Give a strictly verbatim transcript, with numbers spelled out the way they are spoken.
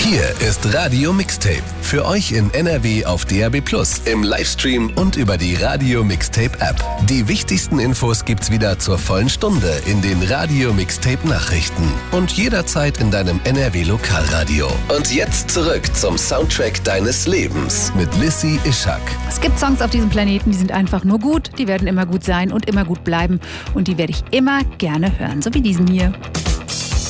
Hier ist Radio Mixtape. Für euch in N R W auf D A B plus, im Livestream und über die Radio Mixtape App. Die wichtigsten Infos gibt's wieder zur vollen Stunde in den Radio Mixtape Nachrichten und jederzeit in deinem N R W Lokalradio. Und jetzt zurück zum Soundtrack deines Lebens mit Lissy Ischak. Es gibt Songs auf diesem Planeten, die sind einfach nur gut, die werden immer gut sein und immer gut bleiben und die werde ich immer gerne hören, so wie diesen hier.